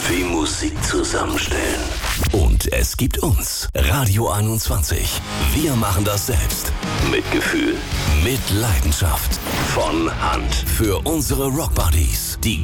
wie Musik zusammenstellen. Und es gibt uns, Radio 21. Wir machen das selbst. Mit Gefühl. Mit Leidenschaft. Von Hand. Für unsere Rockbuddies. Die